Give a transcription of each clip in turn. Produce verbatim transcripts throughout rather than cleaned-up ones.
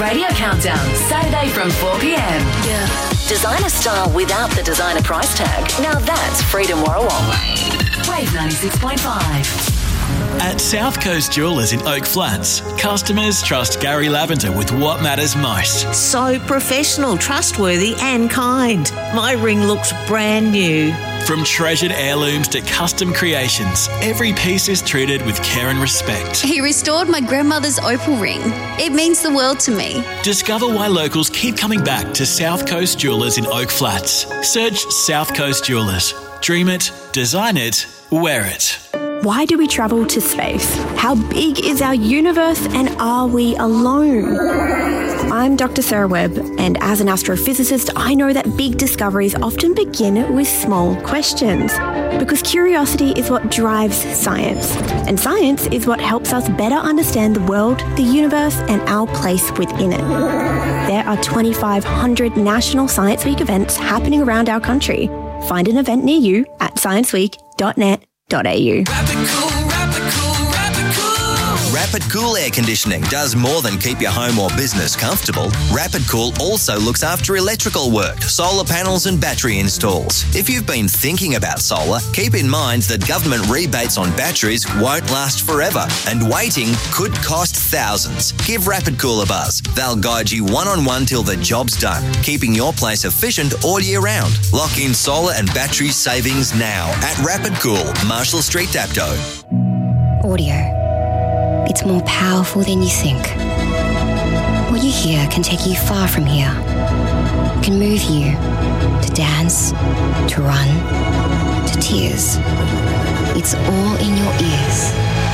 Radio Countdown, Saturday from four p m. Yeah. Designer style without the designer price tag. Now that's Freedom Warrawong. Wave ninety-six point five. At South Coast Jewellers in Oak Flats, customers trust Gary Lavender with what matters most. So professional, trustworthy and kind. My ring looks brand new. From treasured heirlooms to custom creations, every piece is treated with care and respect. He restored my grandmother's opal ring. It means the world to me. Discover why locals keep coming back to South Coast Jewellers in Oak Flats. Search South Coast Jewellers. Dream it, design it, wear it. Why do we travel to space? How big is our universe, and are we alone? I'm Doctor Sarah Webb, and as an astrophysicist, I know that big discoveries often begin with small questions, because curiosity is what drives science, and science is what helps us better understand the world, the universe, and our place within it. There are twenty-five hundred National Science Week events happening around our country. Find an event near you at science week dot net dot a u. Rapid Cool, Rapid Cool, Rapid Cool. Rapid Cool Air Conditioning does more than keep your home or business comfortable. Rapid Cool also looks after electrical work, solar panels and battery installs. If you've been thinking about solar, keep in mind that government rebates on batteries won't last forever, and waiting could cost thousands. Give Rapid Cool a buzz. They'll guide you one-on-one till the job's done, keeping your place efficient all year round. Lock in solar and battery savings now at Rapid Cool, Marshall Street, Dapto. Audio. It's more powerful than you think. What you hear can take you far from here. It can move you to dance, to run, to tears. It's all in your ears.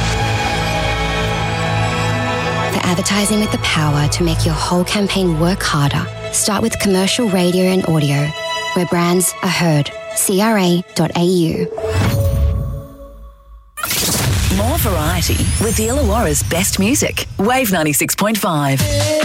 For advertising with the power to make your whole campaign work harder, start with commercial radio and audio, where brands are heard. C R A dot A U. More variety with the Illawarra's best music. Wave ninety-six point five.